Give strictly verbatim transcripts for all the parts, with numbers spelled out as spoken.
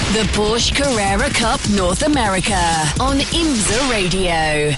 The Porsche Carrera Cup North America on IMSA Radio.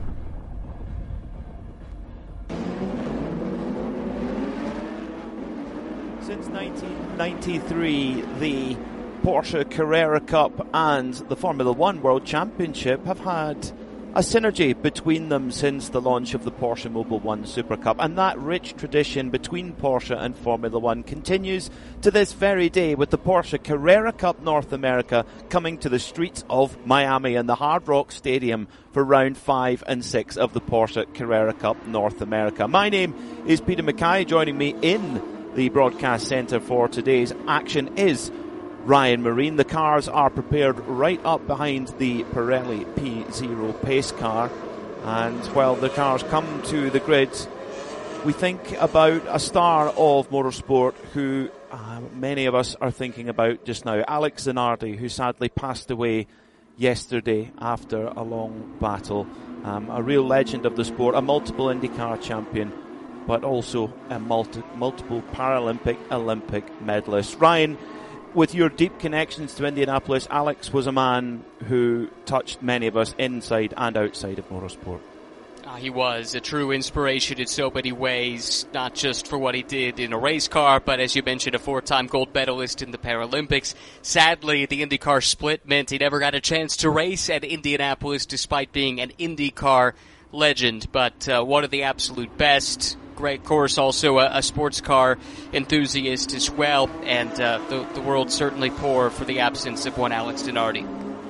Since nineteen ninety-three, the Porsche Carrera Cup and the Formula One World Championship have had a synergy between them since the launch of the Porsche Mobil One Super Cup, and that rich tradition between Porsche and Formula One continues to this very day, with the Porsche Carrera Cup North America coming to the streets of Miami and the Hard Rock Stadium for round five and six of the Porsche Carrera Cup North America. My name is Peter Mackay. Joining me in the broadcast centre for today's action is Ryan Marine. The cars are prepared right up behind the Pirelli P zero pace car, and while the cars come to the grid, we think about a star of motorsport who uh, many of us are thinking about just now, Alex Zanardi, who sadly passed away yesterday after a long battle. Um, a real legend of the sport, a multiple IndyCar champion, but also a multi- multiple Paralympic, Olympic medalist. Ryan, with your deep connections to Indianapolis, Alex was a man who touched many of us inside and outside of motorsport. Uh, he was a true inspiration in so many ways, not just for what he did in a race car, but as you mentioned, a four-time gold medalist in the Paralympics. Sadly, the IndyCar split meant he never got a chance to race at Indianapolis despite being an IndyCar legend, but uh, one of the absolute best. Great course, also a, a sports car enthusiast as well, and uh, the, the world certainly poor for the absence of one Alex Zanardi.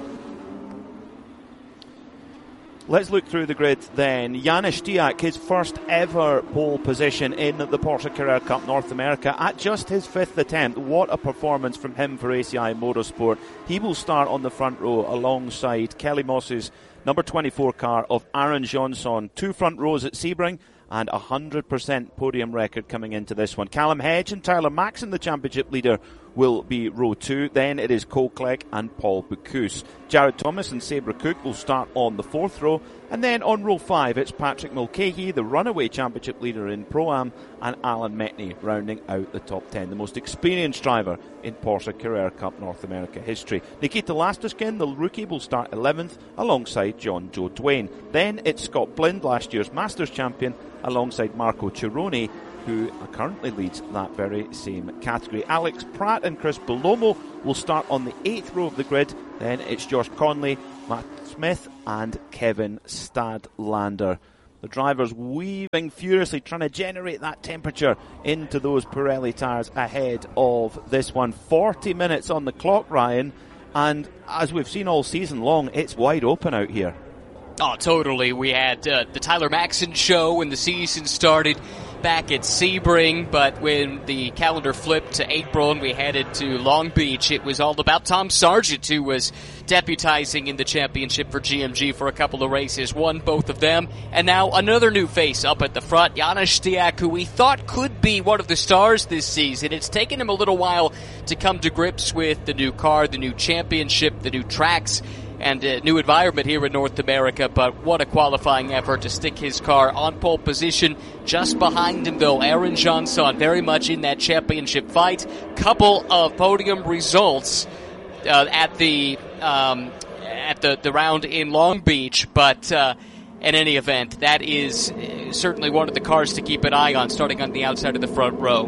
Let's look through the grid then. Janis Stiak, his first ever pole position in the Porsche Carrera Cup North America at just his fifth attempt. What a performance from him for A C I Motorsport. He will start on the front row alongside Kelly Moss's number twenty-four car of Aaron Johnson. Two front rows at Sebring, and a one hundred percent podium record coming into this one. Callum Hedge and Tyler Maxson, the championship leader, will be row two. Then it is Cole Clegg and Paul Bocuse. Jared Thomas and Sabre Cook will start on the fourth row. And then on row five, it's Patrick Mulcahy, the runaway championship leader in Pro-Am, and Alan Metney rounding out the top ten. The most experienced driver in Porsche Carrera Cup North America history. Nikita Lastuskin, the rookie, will start eleventh alongside John Joe Dwayne. Then it's Scott Blind, last year's Masters champion, alongside Marco Cironi, who currently leads that very same category. Alex Pratt and Chris Belomo will start on the eighth row of the grid. Then it's Josh Conley, Matt Smith and Kevin Stadlander. The drivers weaving furiously, trying to generate that temperature into those Pirelli tyres ahead of this one. forty minutes on the clock, Ryan, and as we've seen all season long, it's wide open out here. Oh, totally. We had uh, the Tyler Maxson show when the season started back at Sebring, but when the calendar flipped to April and we headed to Long Beach, it was all about Tom Sargent, who was deputizing in the championship for G M G for a couple of races, won both of them, and now another new face up at the front, Janis Stiak, who we thought could be one of the stars this season. It's taken him a little while to come to grips with the new car, the new championship, the new tracks, and a new environment here in North America, but what a qualifying effort to stick his car on pole position. Just behind him, though, Aaron Johnson, very much in that championship fight. Couple of podium results uh, at the um, at the, the round in Long Beach, but uh, in any event, that is certainly one of the cars to keep an eye on, starting on the outside of the front row.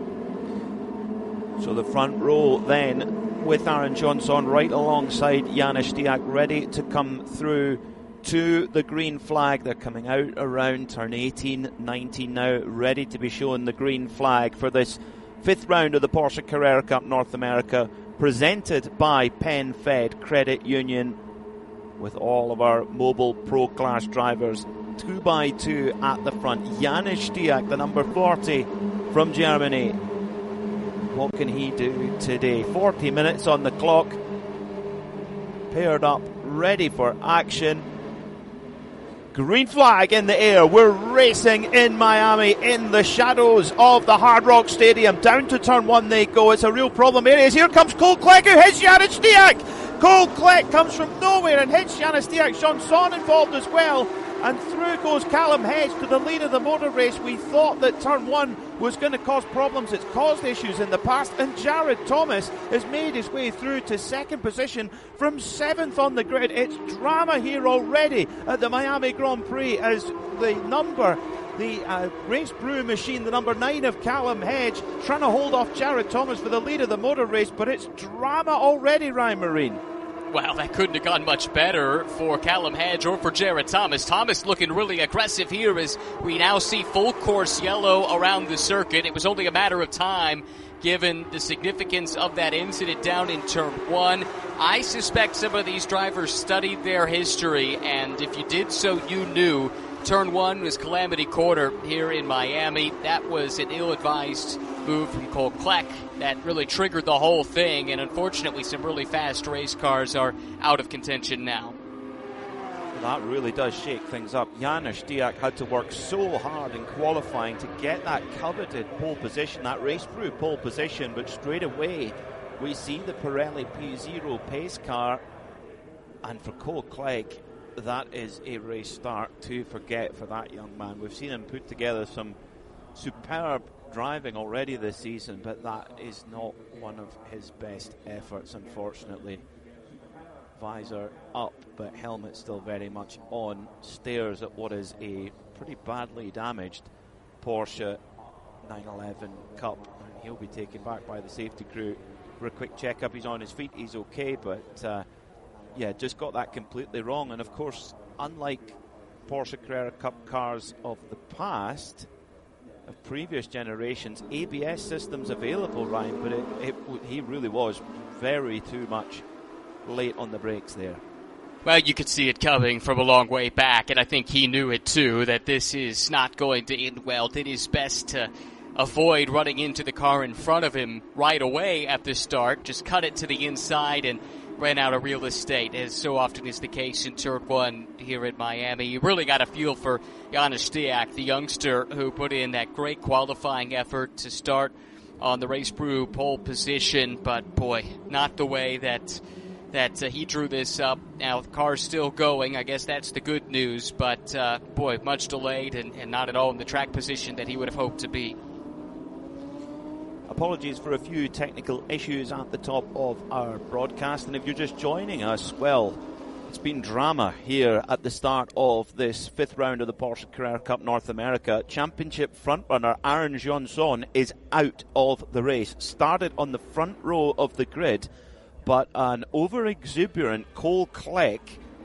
So the front row then, with Aaron Johnson right alongside Janis Stiak, ready to come through to the green flag. They're coming out around turn eighteen, nineteen now, ready to be shown the green flag for this fifth round of the Porsche Carrera Cup North America, presented by Penn Fed Credit Union, with all of our Mobil Pro Class drivers two by two at the front. Janis Stiak, the number forty from Germany. What can he do today? forty minutes on the clock. Paired up, ready for action. Green flag in the air. We're racing in Miami in the shadows of the Hard Rock Stadium. Down to turn one they go. It's a real problem areas. Here comes Cole Clegg, who hits Janis Stiak. Cole Clegg comes from nowhere and hits Janis Stiak. Johnson involved as well. and through goes Callum Hedge to the lead of the motor race. We thought that turn one was going to cause problems. It's caused issues in the past, and Jared Thomas has made his way through to second position from seventh on the grid. It's drama here already at the Miami Grand Prix as the number The uh, Race Brew machine, the number nine of Callum Hedge, trying to hold off Jared Thomas for the lead of the motor race, but it's drama already, Ryan Marine. Well, that couldn't have gone much better for Callum Hedge or for Jared Thomas. Thomas looking really aggressive here as we now see full course yellow around the circuit. It was only a matter of time given the significance of that incident down in turn one. I suspect some of these drivers studied their history, and if you did so, you knew turn one was Calamity Corner here in Miami. That was an ill-advised move from Cole Kleck that really triggered the whole thing, and unfortunately some really fast race cars are out of contention now. That really does shake things up. Janusz Diak had to work so hard in qualifying to get that coveted pole position, that Race Brew pole position, but straight away we see the Pirelli P zero pace car, and for Cole Kleck, that is a race start to forget for that young man. We've seen him put together some superb driving already this season, but that is not one of his best efforts, unfortunately. Visor up, but helmet still very much on. Stares at what is a pretty badly damaged Porsche nine eleven Cup, and he'll be taken back by the safety crew for a quick checkup. He's on his feet, he's okay, but uh, yeah, just got that completely wrong. And of course, unlike Porsche Carrera Cup cars of the past, of previous generations, A B S systems available, Ryan, but it, it, he really was very too much late on the brakes there. Well, you could see it coming from a long way back, and I think he knew it too, that this is not going to end well. Did his best to avoid running into the car in front of him right away at the start, just cut it to the inside and ran out of real estate, as so often is the case in turn one here at Miami. You really got a feel for Janusz Diak, the youngster who put in that great qualifying effort to start on the Race Brew pole position, but boy, not the way that that uh, he drew this up. Now the car's still going, I guess that's the good news, but uh, boy, much delayed and, and not at all in the track position that he would have hoped to be. Apologies for a few technical issues at the top of our broadcast, and if you're just joining us, well, it's been drama here at the start of this fifth round of the Porsche Carrera Cup North America. Championship frontrunner Aaron Johnson is out of the race. Started on the front row of the grid, but an over-exuberant Cole Kleck,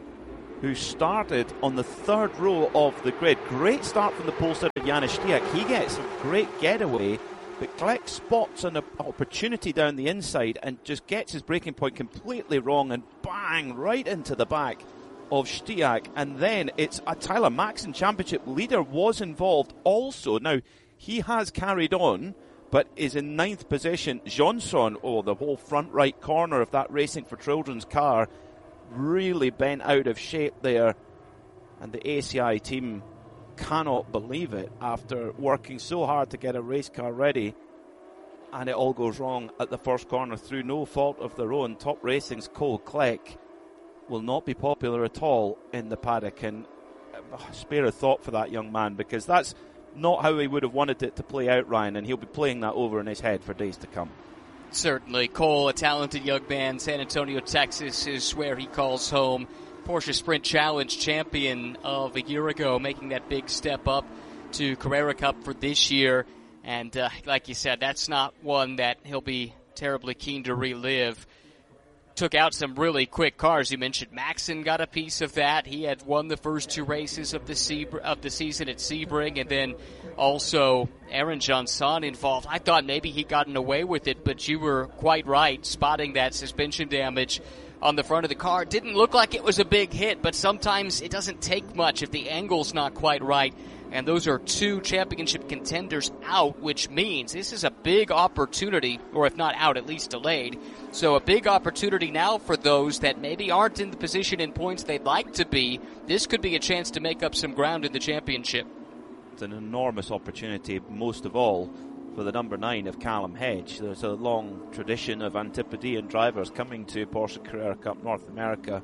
who started on the third row of the grid. Great start from the pole side of Janusz Diak. He gets a great getaway, but Kleck spots an opportunity down the inside and just gets his braking point completely wrong and bang, right into the back of Stiak. And then it's a Tyler Maxson championship leader was involved also. Now, he has carried on, but is in ninth position. Johnson, oh, the whole front right corner of that Racing for Children's car really bent out of shape there. And the A C I team cannot believe it after working so hard to get a race car ready, and it all goes wrong at the first corner through no fault of their own. Top Racing's Cole Kleck will not be popular at all in the paddock, and uh, spare a thought for that young man, because that's not how he would have wanted it to play out, Ryan, and he'll be playing that over in his head for days to come. Certainly. Cole, a talented young man. San Antonio, Texas is where he calls home. Porsche Sprint Challenge champion of a year ago, making that big step up to Carrera Cup for this year. And uh, like you said, that's not one that he'll be terribly keen to relive. Took out some really quick cars. You mentioned Maxson got a piece of that. He had won the first two races of the Sebring, of the season at Sebring, and then also Aaron Johnson involved. I thought maybe he gotten away with it, but you were quite right, spotting that suspension damage on the front of the car. It didn't look like it was a big hit, but sometimes it doesn't take much if the angle's not quite right. And those are two championship contenders out, which means this is a big opportunity, or if not out, at least delayed. So a big opportunity now for those that maybe aren't in the position in points they'd like to be. This could be a chance to make up some ground in the championship. It's an enormous opportunity, most of all for the number nine of Callum Hedge. There's a long tradition of Antipodean drivers coming to Porsche Carrera Cup North America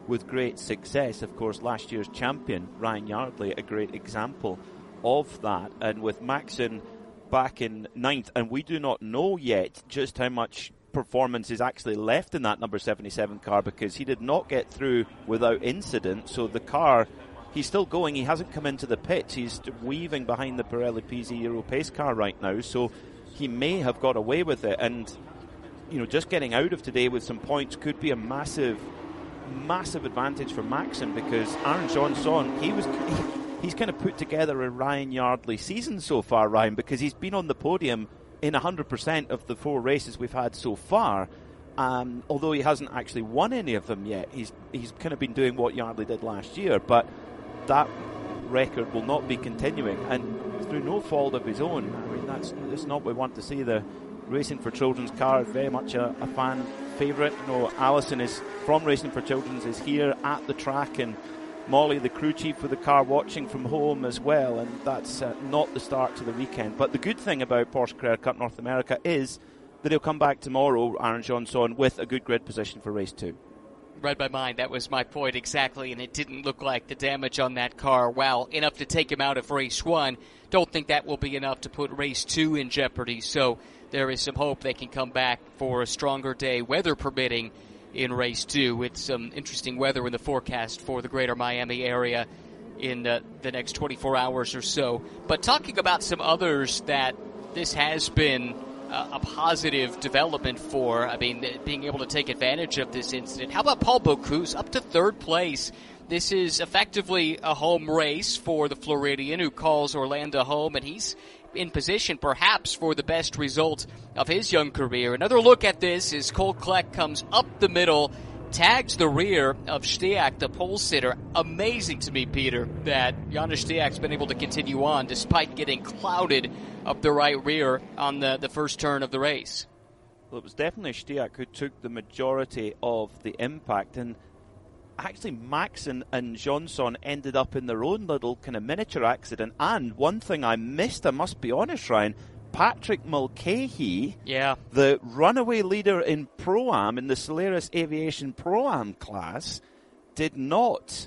with great success. Of course, last year's champion, Ryan Yardley, a great example of that. And with Maxson back in ninth, and we do not know yet just how much performance is actually left in that number seventy-seven car, because he did not get through without incident. So the car, he's still going. He hasn't come into the pits. He's weaving behind the Pirelli P Z Euro pace car right now. So he may have got away with it. And, you know, just getting out of today with some points could be a massive, massive advantage for Maxson, because Aaron Johnson, he was... He, He's kind of put together a Ryan Yardley season so far, Ryan, because he's been on the podium in one hundred percent of the four races we've had so far. Um, although he hasn't actually won any of them yet. He's he's kind of been doing what Yardley did last year, but that record will not be continuing, and through no fault of his own. I mean, that's, that's not what we want to see. The Racing for Children's car is very much a, a fan favourite. You know, Alison is from Racing for Children's, is here at the track, and Molly, the crew chief for the car, watching from home as well, and that's uh, not the start to the weekend. But the good thing about Porsche Carrera Cup North America is that he'll come back tomorrow, Aaron Johnson, with a good grid position for race two. Read my mind. That was my point exactly, and it didn't look like the damage on that car, well, enough to take him out of race one. Don't think that will be enough to put race two in jeopardy, so there is some hope they can come back for a stronger day, weather permitting, in race two, with some interesting weather in the forecast for the greater Miami area in uh, the next twenty-four hours or so. But talking about some others that this has been uh, a positive development for, I mean, being able to take advantage of this incident. How about Paul Bocuse up to third place? This is effectively a home race for the Floridian, who calls Orlando home, and he's in position perhaps for the best result of his young career. Another look at this is Cole Kleck comes up the middle, tags the rear of Stiak, the pole sitter. Amazing to me, Peter, that Janusz Stiak's been able to continue on despite getting clouded up the right rear on the, the first turn of the race. Well, it was definitely Stiak who took the majority of the impact, and actually Maxson and Johnson ended up in their own little kind of miniature accident. And one thing I missed, I must be honest, Ryan, Patrick Mulcahy, yeah, the runaway leader in Pro-Am, in the Solaris Aviation Pro-Am class, did not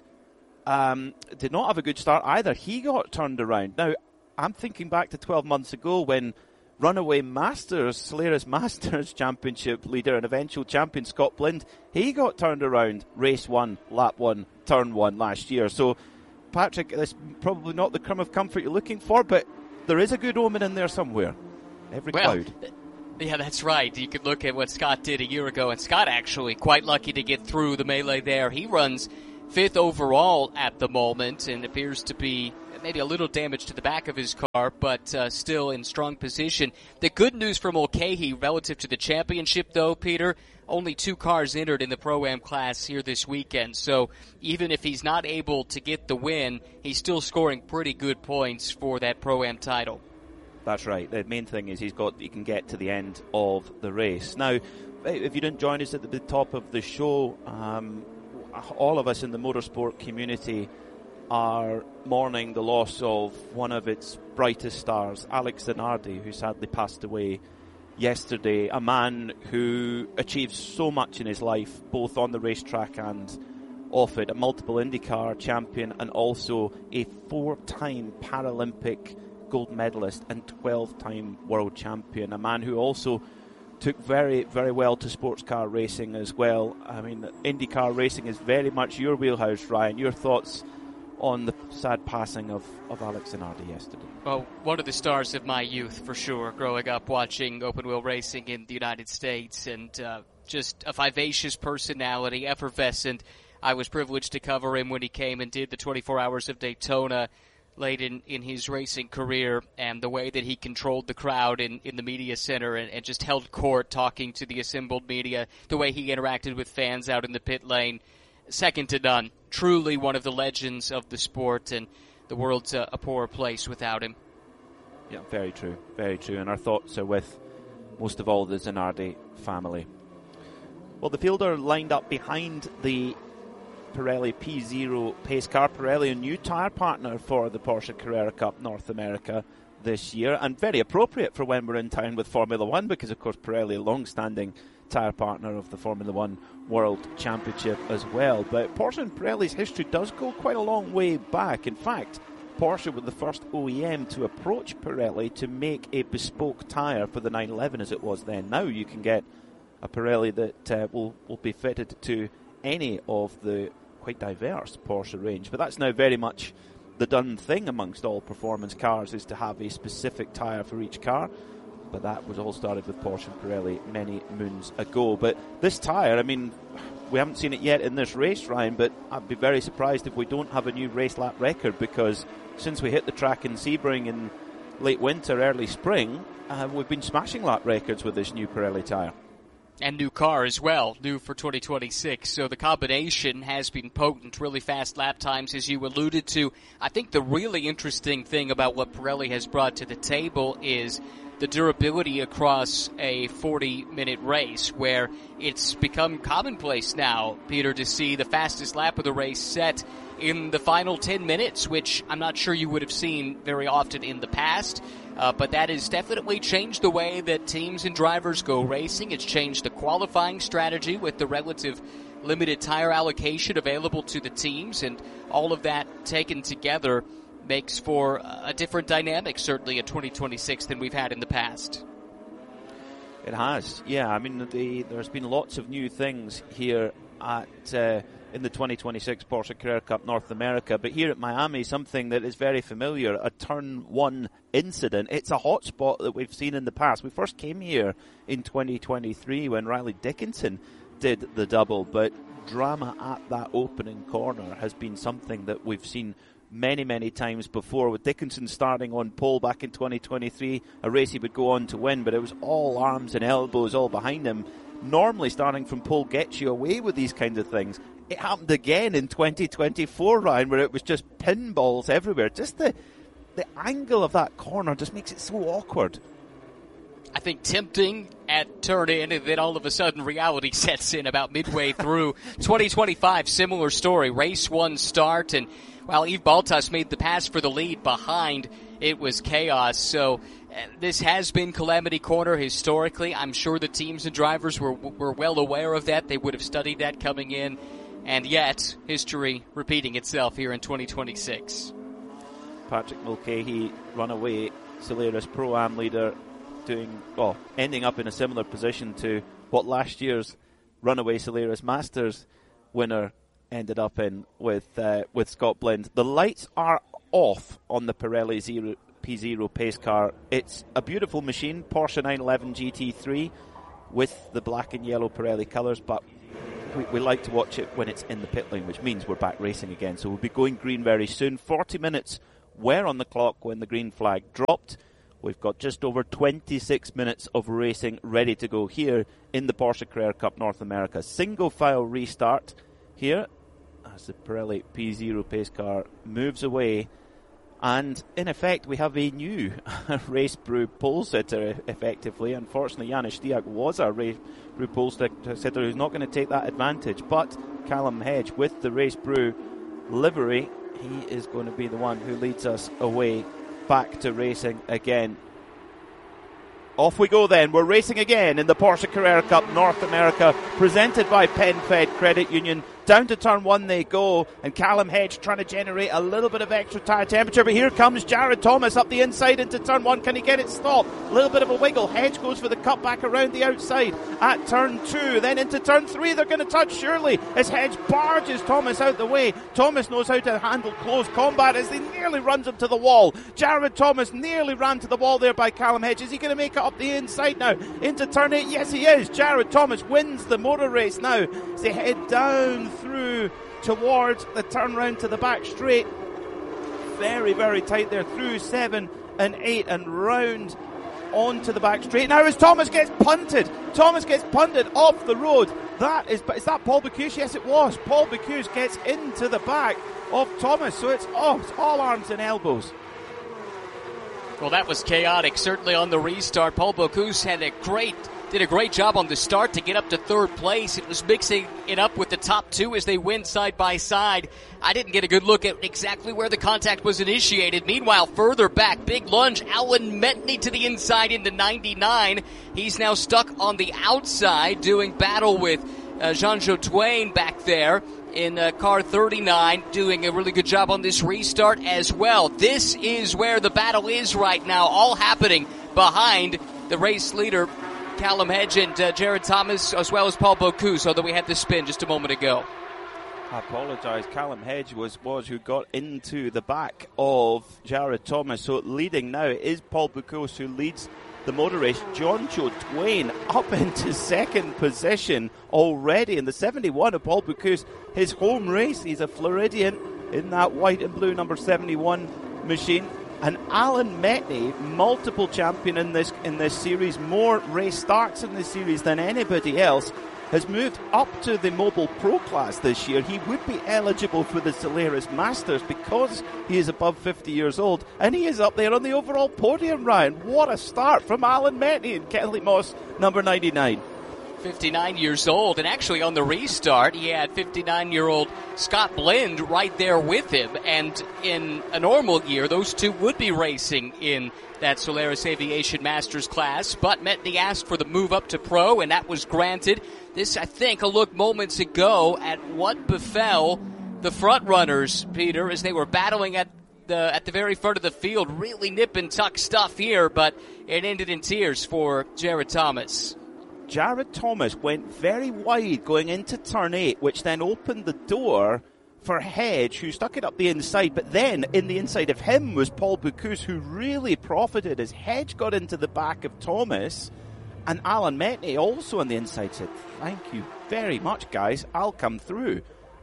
um, did not have a good start either. He got turned around. Now, I'm thinking back to twelve months ago when runaway Masters, Solaris Masters Championship leader and eventual champion Scott Blind, he got turned around race one, lap one, turn one last year. So, Patrick, that's probably not the crumb of comfort you're looking for, but there is a good omen in there somewhere. Every well, cloud. Yeah, that's right. You could look at what Scott did a year ago, and Scott actually quite lucky to get through the melee there. He runs fifth overall at the moment and appears to be maybe a little damage to the back of his car, but uh, still in strong position. The good news for Mulcahy relative to the championship, though, Peter, only two cars entered in the Pro-Am class here this weekend. So even if he's not able to get the win, he's still scoring pretty good points for that Pro-Am title. That's right. The main thing is he's got he can get to the end of the race. Now, if you didn't join us at the top of the show, um, all of us in the motorsport community are mourning the loss of one of its brightest stars, Alex Zanardi, who sadly passed away yesterday. A man who achieved so much in his life, both on the racetrack and off it. A multiple IndyCar champion and also a four-time Paralympic gold medalist and twelve-time world champion. A man who also took very, very well to sports car racing as well. I mean, IndyCar racing is very much your wheelhouse, Ryan. Your thoughts on the sad passing of, of Alex Zanardi yesterday? Well, one of the stars of my youth, for sure, growing up watching open-wheel racing in the United States, and uh, just a vivacious personality, effervescent. I was privileged to cover him when he came and did the twenty-four hours of Daytona late in, in his racing career, and the way that he controlled the crowd in, in the media center and, and just held court talking to the assembled media, the way he interacted with fans out in the pit lane, second to none. Truly one of the legends of the sport, and the world's a, a poorer place without him. Yeah, very true, very true. And our thoughts are with most of all the Zanardi family. Well, the fielder lined up behind the Pirelli P zero pace car. Pirelli, a new tyre partner for the Porsche Carrera Cup North America this year, and very appropriate for when we're in town with Formula One, because of course Pirelli, a long-standing tyre partner of the Formula One World Championship as well. But Porsche and Pirelli's history does go quite a long way back. In fact, Porsche were the first O E M to approach Pirelli to make a bespoke tyre for the nine eleven as it was then. Now you can get a Pirelli that uh, will, will be fitted to any of the quite diverse Porsche range. But that's now very much the done thing amongst all performance cars, is to have a specific tyre for each car. But that was all started with Porsche and Pirelli many moons ago. But this tyre, I mean, we haven't seen it yet in this race, Ryan, but I'd be very surprised if we don't have a new race lap record, because since we hit the track in Sebring in late winter, early spring, uh, we've been smashing lap records with this new Pirelli tyre. And new car as well, new for twenty twenty-six. So the combination has been potent, really fast lap times, as you alluded to. I think the really interesting thing about what Pirelli has brought to the table is the durability across a forty-minute race, where it's become commonplace now, Peter, to see the fastest lap of the race set in the final ten minutes, which I'm not sure you would have seen very often in the past. Uh, but that has definitely changed the way that teams and drivers go racing. It's changed the qualifying strategy with the relative limited tire allocation available to the teams, and all of that taken together makes for a different dynamic, certainly in twenty twenty-six, than we've had in the past. It has, yeah. I mean, the, there's been lots of new things here at uh, in the twenty twenty-six Porsche Carrera Cup North America, but here at Miami, something that is very familiar, a turn one incident. It's a hot spot that we've seen in the past. We first came here in twenty twenty-three when Riley Dickinson did the double, but drama at that opening corner has been something that we've seen many, many times before, with Dickinson starting on pole back in twenty twenty-three, a race he would go on to win, but it was all arms and elbows all behind him. Normally starting from pole gets you away with these kinds of things. It happened again in twenty twenty-four, Ryan, where it was just pinballs everywhere. Just the the angle of that corner just makes it so awkward. I think tempting at turn in, and then all of a sudden reality sets in about midway through. twenty twenty-five, similar story. Race one start, and while Yves Baltas made the pass for the lead, behind it was chaos. So uh, this has been Calamity Corner historically. I'm sure the teams and drivers were were well aware of that. They would have studied that coming in. And yet, history repeating itself here in twenty twenty-six. Patrick Mulcahy, runaway Solaris Pro-Am leader, doing well, ending up in a similar position to what last year's runaway Solaris Masters winner ended up in with uh, with Scott Blind. The lights are off on the Pirelli Zero, P zero pace car. It's a beautiful machine, Porsche nine eleven G T three with the black and yellow Pirelli colours, but we, we like to watch it when it's in the pit lane, which means we're back racing again. So we'll be going green very soon. forty minutes were on the clock when the green flag dropped. We've got just over twenty-six minutes of racing ready to go here in the Porsche Carrera Cup North America. Single file restart here as the Pirelli P zero pace car moves away. And in effect, we have a new race brew pole sitter, effectively. Unfortunately, Janis Stiak was a race brew pole sitter who's not going to take that advantage. But Callum Hedge, with the race brew livery, he is going to be the one who leads us away back to racing again. Off we go then. We're racing again in the Porsche Carrera Cup North America, presented by PenFed Credit Union. Down to turn one they go, and Callum Hedge trying to generate a little bit of extra tyre temperature, but here comes Jared Thomas up the inside into turn one. Can he get it stopped? A little bit of a wiggle. Hedge goes for the cut back around the outside at turn two, then into turn three. They're going to touch surely as Hedge barges Thomas out the way. Thomas knows how to handle close combat as he nearly runs him to the wall. Jared Thomas nearly ran to the wall there by Callum Hedge. Is he going to make it up the inside now into turn eight? Yes, he is. Jared Thomas wins the motor race now as they head down through towards the turn round to the back straight. Very, very tight there through seven and eight and round onto the back straight. Now as Thomas gets punted, Thomas gets punted off the road. That is, is that Paul Bocuse? Yes, it was. Paul Bocuse gets into the back of Thomas, so it's, oh, it's all arms and elbows. Well, that was chaotic, certainly on the restart. Paul Bocuse had a great did a great job on the start to get up to third place. It was mixing it up with the top two as they went side by side. I didn't get a good look at exactly where the contact was initiated. Meanwhile, further back, big lunge, Alan Metni to the inside into ninety-nine. He's now stuck on the outside doing battle with uh, Jean-Jo Twain back there in uh, car thirty-nine, doing a really good job on this restart as well. This is where the battle is right now, all happening behind the race leader, Callum Hedge, and uh, Jared Thomas, as well as Paul Bocuse, although we had the spin just a moment ago. I apologise. Callum Hedge was, was who got into the back of Jared Thomas. So leading now is Paul Bocuse, who leads the motor race. Jean-Jo Twain up into second position already in the seventy-one of Paul Bocuse. His home race. He's a Floridian in that white and blue number seventy-one machine. And Alan Metni, multiple champion in this in this series, more race starts in this series than anybody else, has moved up to the Mobile Pro class this year. He would be eligible for the Solaris Masters because he is above fifty years old, and he is up there on the overall podium, Ryan. What a start from Alan Metni and Kelly Moss, number ninety-nine. fifty-nine years old, and actually on the restart he had fifty-nine-year-old Scott Blind right there with him, and in a normal year those two would be racing in that Solaris Aviation Masters class, but Metni asked for the move up to Pro, and that was granted. This, I think, a look moments ago at what befell the front runners, Peter, as they were battling at the at the very front of the field. Really nip and tuck stuff here, but it ended in tears for Jared Thomas. Jared Thomas went very wide going into turn eight, which then opened the door for Hedge, who stuck it up the inside. But then in the inside of him was Paul Bocuse, who really profited as Hedge got into the back of Thomas. And Alan Metni also on the inside said, "Thank you very much, guys. I'll come through."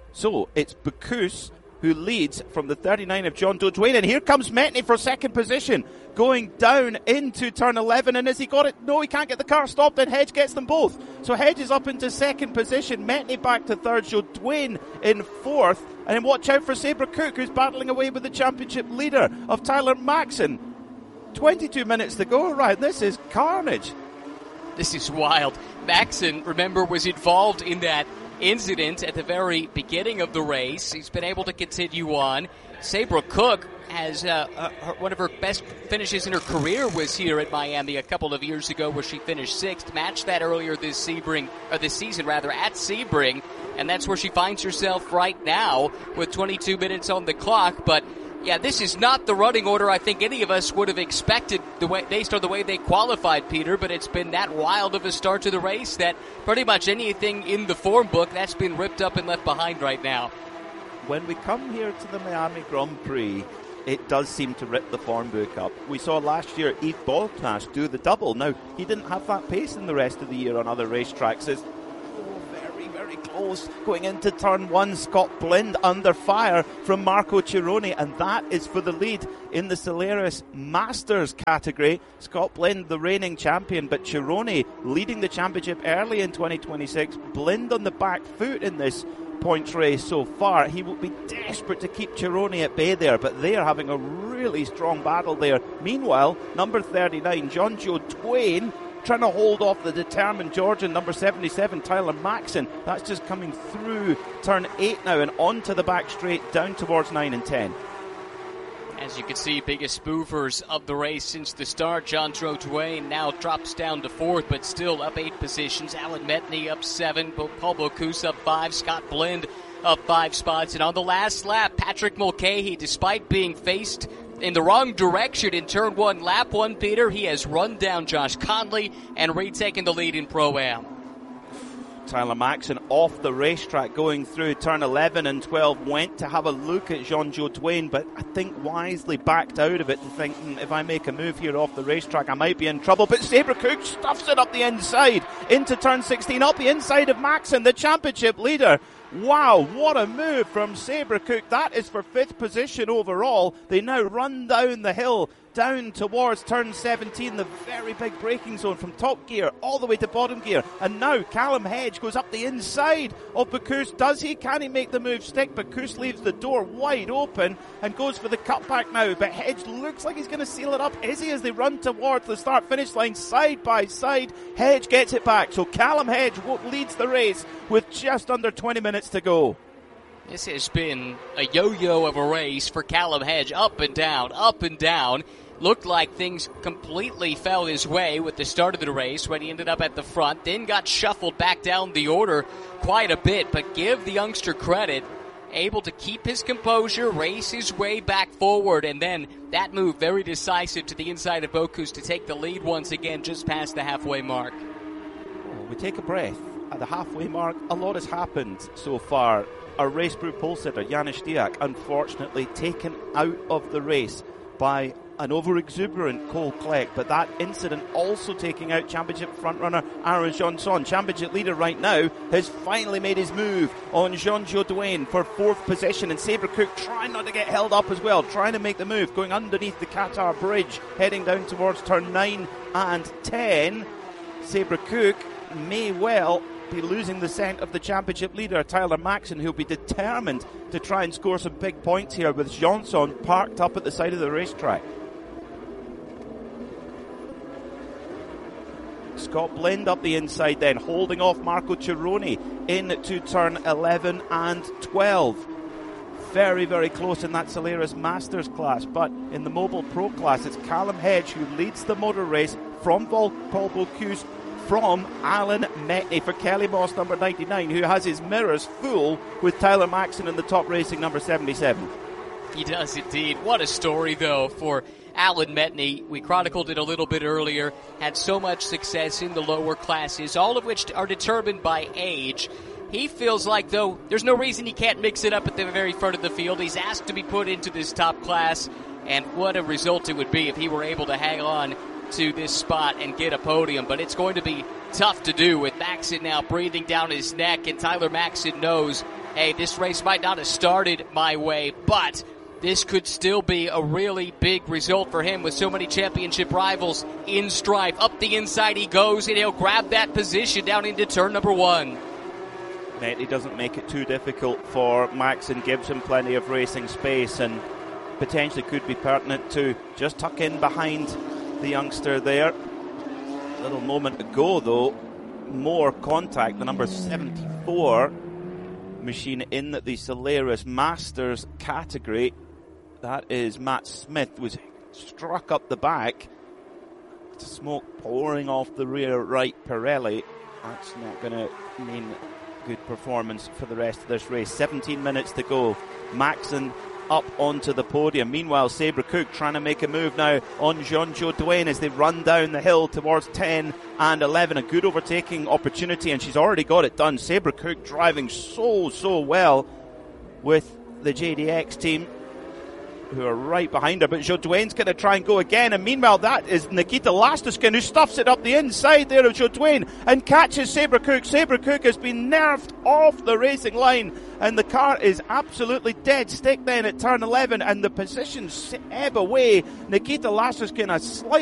So it's Bocuse who leads from the thirty-nine of Jean-Jo Twain. And here comes Metni for second position, going down into turn eleven. And has he got it? No, he can't get the car stopped, and Hedge gets them both. So Hedge is up into second position, Metni back to third, Jo Twain in fourth. And then watch out for Sabre Cook, who's battling away with the championship leader of Tyler Maxson. twenty-two minutes to go, right? This is carnage. This is wild. Maxson, remember, was involved in that incident at the very beginning of the race. He's been able to continue on. Sabre Cook has uh, uh, her, one of her best finishes in her career was here at Miami a couple of years ago, where she finished sixth. Matched that earlier this Sebring, or this season rather, at Sebring, and that's where she finds herself right now with twenty-two minutes on the clock. But yeah, this is not the running order I think any of us would have expected the way, based on the way they qualified, Peter, but it's been that wild of a start to the race that pretty much anything in the form book, that's been ripped up and left behind right now. When we come here to the Miami Grand Prix, it does seem to rip the form book up. We saw last year Yves Bottas do the double. Now, he didn't have that pace in the rest of the year on other racetracks. It's very, very close going into turn one. Scott Blind under fire from Marco Cironi, and that is for the lead in the Solaris Masters category. Scott Blind, the reigning champion, but Cironi leading the championship early in twenty twenty-six. Blind on the back foot in this points race so far. He will be desperate to keep Cironi at bay there, but they are having a really strong battle there. Meanwhile, number thirty-nine, Jean-Jo Twain, trying to hold off the determined Georgian, number seventy-seven, Tyler Maxson. That's just coming through turn eight now and onto the back straight, down towards nine and ten. As you can see, biggest movers of the race since the start. Jean-Jo Twain now drops down to fourth, but still up eight positions. Alan Metni up seven, Paul Bocuse up five, Scott Blind up five spots. And on the last lap, Patrick Mulcahy, despite being faced in the wrong direction in turn one, lap one, Peter, he has run down Josh Conley and retaken the lead in Pro-Am. Tyler Maxson off the racetrack going through turn eleven and twelve, went to have a look at Jean-Jo Twain, but I think wisely backed out of it and thinking, if I make a move here off the racetrack, I might be in trouble. But Sabre Cook stuffs it up the inside into turn sixteen, up the inside of Maxson, the championship leader. Wow, what a move from Sabre Cook. That is for fifth position overall. They now run down the hill down towards turn seventeen, the very big braking zone from top gear all the way to bottom gear. And now Callum Hedge goes up the inside of Bacchus. Does he? Can he make the move stick? Bacchus leaves the door wide open and goes for the cutback now. But Hedge looks like he's going to seal it up. Is he, as they run towards the start-finish line side by side? Hedge gets it back. So Callum Hedge leads the race with just under twenty minutes to go. This has been a yo-yo of a race for Callum Hedge, up and down, up and down. Looked like things completely fell his way with the start of the race when he ended up at the front, then got shuffled back down the order quite a bit, but give the youngster credit, able to keep his composure, race his way back forward, and then that move very decisive to the inside of Bacchus to take the lead once again just past the halfway mark. Oh, we take a breath. At the halfway mark, a lot has happened so far. Our race brew pole sitter, Janis Stiak, unfortunately taken out of the race by an over-exuberant Cole Clegg, but that incident also taking out championship frontrunner Aaron Johnson. Championship leader right now has finally made his move on Jean Jodouin for fourth position, and Sabre Cook trying not to get held up as well, trying to make the move, going underneath the Qatar bridge, heading down towards turn nine and ten. Sabre Cook may well be losing the scent of the championship leader, Tyler Maxson, who'll be determined to try and score some big points here with Johnson parked up at the side of the racetrack. Scott Blind up the inside then, holding off Marco Cironi into turn eleven and twelve. Very, very close in that Solaris Masters class, but in the Mobile Pro class, it's Callum Hedge who leads the motor race from Paul Bocuse, from Alan Metney for Kelly Moss number ninety-nine, who has his mirrors full with Tyler Maxson in the top racing number seventy-seven. He does indeed. What a story, though, for Alan Metney. We chronicled it a little bit earlier. Had so much success in the lower classes, all of which are determined by age. He feels like, though, there's no reason he can't mix it up at the very front of the field. He's asked to be put into this top class, and what a result it would be if he were able to hang on to this spot and get a podium. But it's going to be tough to do with Maxson now breathing down his neck, and Tyler Maxson knows, hey, this race might not have started my way, but this could still be a really big result for him with so many championship rivals in strife. Up the inside he goes, and he'll grab that position down into turn number one. Metney doesn't make it too difficult for Maxson, gives him plenty of racing space, and potentially could be pertinent to just tuck in behind the youngster there. A little moment ago, though, more contact. The number seventy-four machine in the Solaris Masters category, that is Matt Smith, was struck up the back. Smoke pouring off the rear right Pirelli. That's not going to mean good performance for the rest of this race. seventeen minutes to go. Maxson up onto the podium. Meanwhile, Sabre Cook trying to make a move now on Jean Jodouin as they run down the hill towards ten and eleven. A good overtaking opportunity, and she's already got it done. Sabre Cook driving so, so well with the J D X team, who are right behind her, but Jodouin's going to try and go again, and meanwhile that is Nikita Lastuskin who stuffs it up the inside there of Jodouin and catches Sabre Cook. Sabre Cook has been nerfed off the racing line, and the car is absolutely dead stick then at turn eleven, and the positions ebb away. Nikita Lastuskin a slight